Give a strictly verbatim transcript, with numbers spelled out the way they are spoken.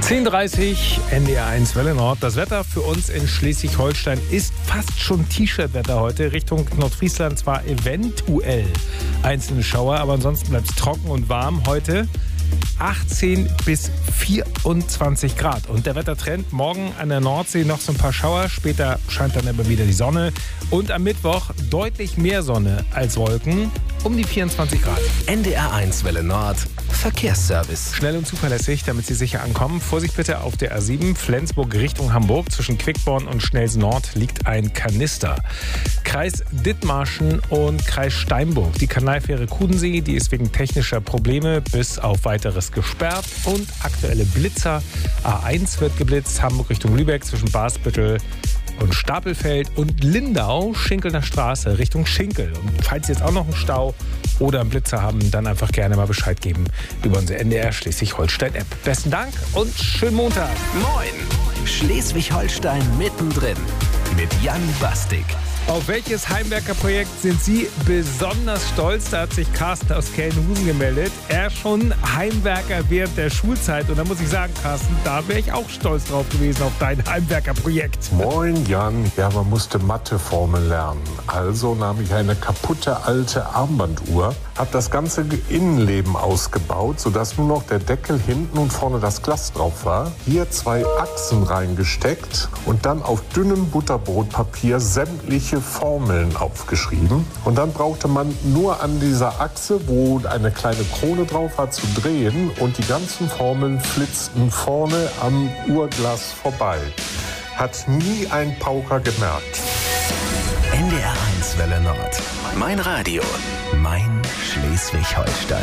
zehn Uhr dreißig, N D R eins Welle Nord. Das Wetter für uns in Schleswig-Holstein ist fast schon T-Shirt-Wetter heute. Richtung Nordfriesland zwar eventuell einzelne Schauer, aber ansonsten bleibt es trocken und warm heute. achtzehn bis vierundzwanzig Grad. Und der Wettertrend, morgen an der Nordsee noch so ein paar Schauer, später scheint dann immer wieder die Sonne. Und am Mittwoch deutlich mehr Sonne als Wolken, um die vierundzwanzig Grad. N D R eins Welle Nord, Verkehrsservice. Schnell und zuverlässig, damit Sie sicher ankommen. Vorsicht bitte auf der A sieben, Flensburg Richtung Hamburg. Zwischen Quickborn und Schnelsen Nord liegt ein Kanister. Kreis Dithmarschen und Kreis Steinburg. Die Kanalfähre Kudensee, die ist wegen technischer Probleme bis auf weiteres gesperrt. Und aktuelle Blitzer. A eins wird geblitzt, Hamburg Richtung Lübeck zwischen Basbüttel und Stapelfeld und Lindau, Schinkelner Straße Richtung Schinkel. Und falls Sie jetzt auch noch einen Stau oder einen Blitzer haben, dann einfach gerne mal Bescheid geben über unsere N D R Schleswig-Holstein-App. Besten Dank und schönen Montag. Moin, Schleswig-Holstein mittendrin mit Jan Bastik. Auf welches Heimwerkerprojekt sind Sie besonders stolz? Da hat sich Carsten aus Kellenhusen gemeldet. Er schon Heimwerker während der Schulzeit. Und da muss ich sagen, Carsten, da wäre ich auch stolz drauf gewesen auf dein Heimwerkerprojekt. Moin Jan, ja, man musste Matheformeln lernen. Also nahm ich eine kaputte alte Armbanduhr, habe das ganze Innenleben ausgebaut, sodass nur noch der Deckel hinten und vorne das Glas drauf war. Hier zwei Achsen reingesteckt und dann auf dünnem Butterbrotpapier sämtliche Formeln aufgeschrieben. Und dann brauchte man nur an dieser Achse, wo eine kleine Krone drauf hat, zu drehen und die ganzen Formeln flitzten vorne am Uhrglas vorbei. Hat nie ein Pauker gemerkt. N D R eins Welle Nord. Mein Radio. Mein Schleswig-Holstein.